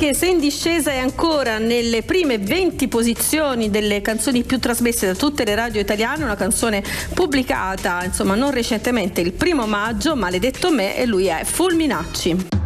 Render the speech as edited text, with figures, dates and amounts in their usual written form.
anche se in discesa è ancora nelle prime 20 posizioni delle canzoni più trasmesse da tutte le radio italiane, una canzone pubblicata non recentemente, il 1° maggio, Maledetto me, e lui è Fulminacci.